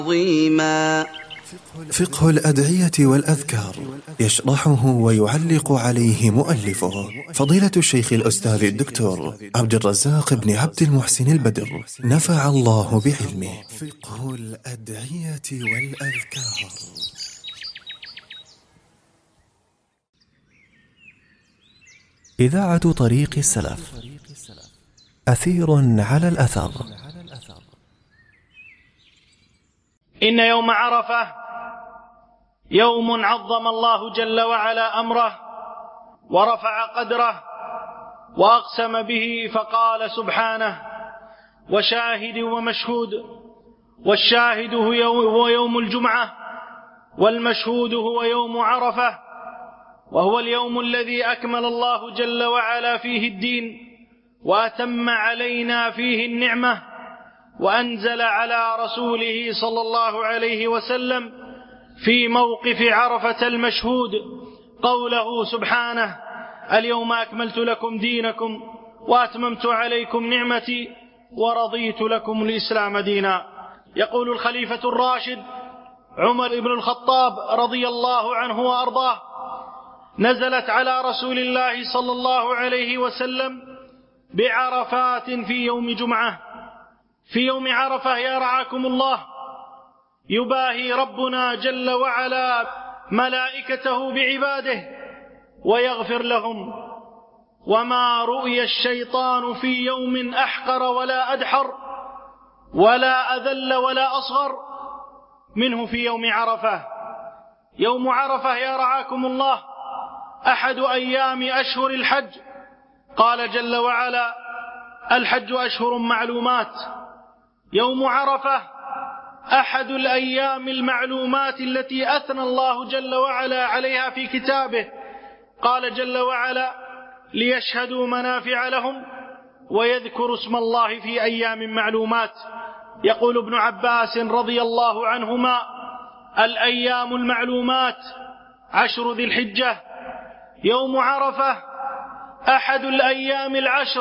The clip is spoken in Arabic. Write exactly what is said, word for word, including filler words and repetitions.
عظيما. فقه الأدعية والأذكار يشرحه ويعلق عليه مؤلفه فضيلة الشيخ الأستاذ الدكتور عبد الرزاق بن عبد المحسن البدر، نفع الله بعلمه. فقه الأدعية والأذكار. إذاعة طريق السلف، أثير على الأثر. إن يوم عرفة يوم عظم الله جل وعلا أمره ورفع قدره وأقسم به فقال سبحانه: وشاهد ومشهود. والشاهد هو يوم الجمعة، والمشهود هو يوم عرفة، وهو اليوم الذي أكمل الله جل وعلا فيه الدين وأتم علينا فيه النعمة، وأنزل على رسوله صلى الله عليه وسلم في موقف عرفة المشهود قوله سبحانه: اليوم أكملت لكم دينكم وأتممت عليكم نعمتي ورضيت لكم الإسلام دينا. يقول الخليفة الراشد عمر بن الخطاب رضي الله عنه وأرضاه: نزلت على رسول الله صلى الله عليه وسلم بعرفات في يوم جمعة. في يوم عرفة يا رعاكم الله يباهي ربنا جل وعلا ملائكته بعباده ويغفر لهم، وما رؤي الشيطان في يوم أحقر ولا أدحر ولا أذل ولا أصغر منه في يوم عرفة. يوم عرفة يا رعاكم الله أحد أيام أشهر الحج، قال جل وعلا: الحج أشهر معلومات. يوم عرفة أحد الأيام المعلومات التي أثنى الله جل وعلا عليها في كتابه، قال جل وعلا: ليشهدوا منافع لهم ويذكروا اسم الله في أيام معلومات. يقول ابن عباس رضي الله عنهما: الأيام المعلومات عشر ذي الحجة. يوم عرفة أحد الأيام العشر